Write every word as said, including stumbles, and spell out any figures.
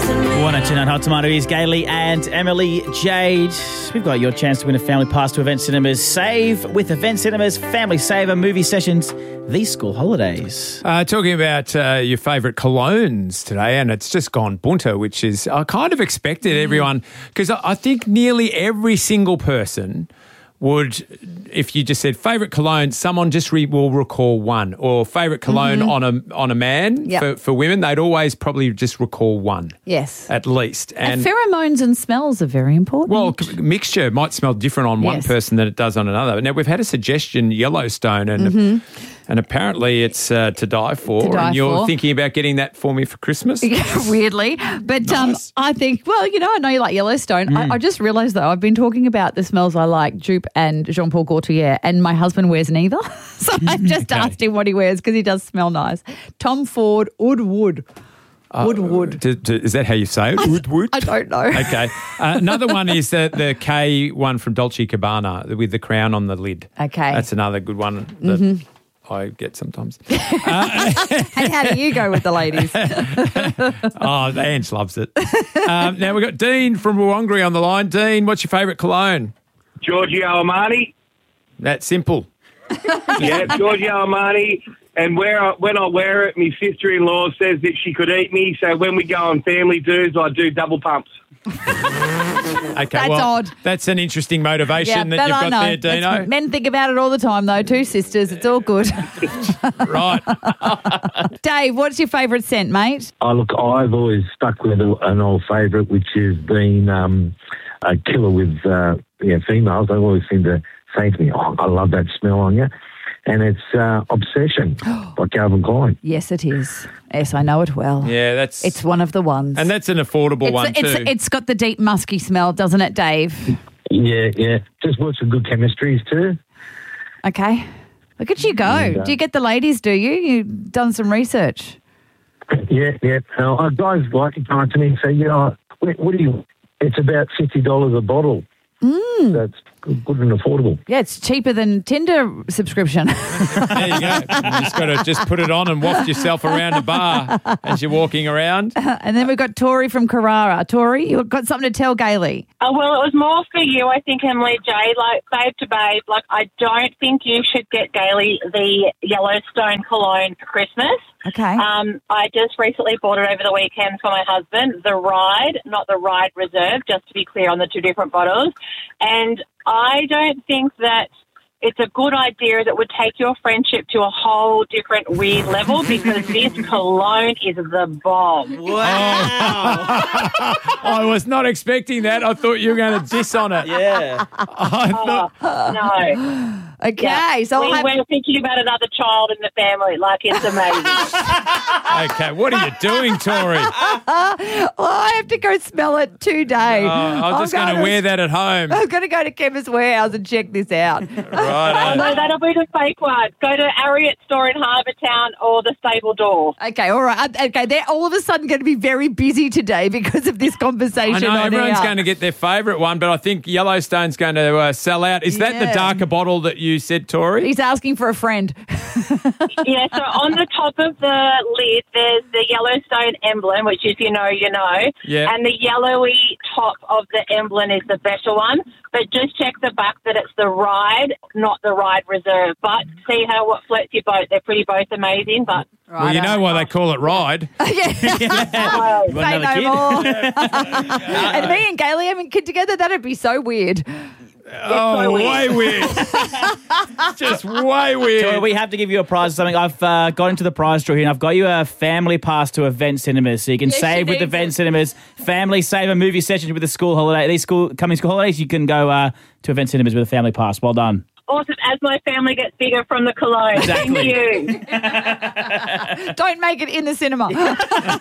one oh two nine Hot Tomato is Gailey and Emily Jade. We've got your chance to win a family pass to Event Cinemas. Save with Event Cinemas Family Saver movie sessions these school holidays. Uh, talking about uh, your favourite colognes today, and it's just gone bunter, which is I kind of expected mm. everyone, because I, I think nearly every single person would, if you just said favourite cologne, someone just re- will recall one, or favourite cologne mm-hmm. on a on a man yep. for, for women, they'd always probably just recall one. Yes. At least. And, and pheromones and smells are very important. Well, mixture might smell different on yes. one person than it does on another. Now, we've had a suggestion, Yellowstone, and mm-hmm. and apparently it's uh, to die for, to die and you're for. thinking about getting that for me for Christmas? Yeah, weirdly. But nice. um, I think, well, you know, I know you like Yellowstone. Mm. I, I just realised, though, I've been talking about the smells I like, Jupe and Jean-Paul Gaultier, and my husband wears neither. So I've just okay. asked him what he wears because he does smell nice. Tom Ford, Oud Wood. Uh, Wood Wood. Do, do, is that how you say it? Wood Wood? I don't know. Okay. Uh, another one is the, the K one from Dolce and Gabbana with the crown on the lid. Okay. That's another good one that mm-hmm. I get sometimes. uh, and how do you go with the ladies? oh, Ange loves it. Um, now we've got Dean from Wurundjeri on the line. Dean, what's your favourite cologne? Giorgio Armani. That's simple. Yeah, Giorgio Armani. And where I, when I wear it, my sister-in-law says that she could eat me. So when we go on family dues, I do double pumps. Okay, that's well, odd. That's an interesting motivation yeah, that you've I got know. there, Dino. That's, men think about it all the time, though. Two sisters, it's all good. Right. Dave, what's your favourite scent, mate? Oh, look, I've always stuck with a, an old favourite, which has been um, a killer with uh, yeah, females. They always seem to say to me, oh, I love that smell on you. And it's uh, Obsession by Calvin Klein. Yes, it is. Yes, I know it well. Yeah, that's... It's one of the ones. And that's an affordable it's, one it's, too. It's got the deep musky smell, doesn't it, Dave? Yeah, yeah. Just works with good chemistries too. Okay. Look at you go. And, uh, do you get the ladies, do you? You've done some research. Yeah, yeah. Uh, guys like to come up to me and say, you know, what, what do you... It's about fifty dollars a bottle. Mm. That's good, good and affordable. Yeah, it's cheaper than Tinder subscription. There you go. You just got to just put it on and waft yourself around a bar as you're walking around. Uh, and then we've got Tori from Carrara. Tori, you've got something to tell Gailey. Oh, well, it was more for you, I think, Emily J. Like, babe to babe, like, I don't think you should get Gailey the Yellowstone cologne for Christmas. Okay. Um, I just recently bought it over the weekend for my husband, the Ride, not the Ride Reserve, just to be clear on the two different bottles. And I don't think that it's a good idea that would take your friendship to a whole different weird level, because this cologne is the bomb. Wow. I was not expecting that. I thought you were going to diss on it. Yeah. I thought... Oh, no. Okay, yeah. so we, have... we're thinking about another child in the family. Like, it's amazing. Okay, what are you doing, Tori? Well, I have to go smell it today. Oh, I'm just going to wear that at home. I'm going to go to Chemist Warehouse and check this out. Right. Oh, no, that'll be the fake one. Go to Ariat store in Harbour Town or the Stable Door. Okay, all right. Okay, they're all of a sudden going to be very busy today because of this conversation. I know on everyone's air. going to get their favourite one, but I think Yellowstone's going to uh, sell out. Is that Yeah. the darker bottle that you said, Tori? He's asking for a friend. Yeah, so on the top of the lid, there's the Yellowstone emblem, which if you know, you know. Yeah. And the yellowy top of the emblem is the better one. But just check the back that it's the Ride, not the Ride Reserve. But see how what floats your boat. They're pretty both amazing, but... Well, you know why they call it Ride. Yeah. Oh, You want Say another no kid? more. And me and Gailey having a kid together, that'd be so weird. Oh, so weird. way weird. Just way weird. So we have to give you a prize or something. I've uh, got into the prize draw here and I've got you a family pass to Event Cinemas. So you can Yes, save you with need Event to. Cinemas. Family saver movie sessions with the school holiday. These school coming school holidays, you can go uh, to Event Cinemas with a family pass. Well done. Awesome. As my family gets bigger from the cologne. Exactly. Thank you. Don't make it in the cinema.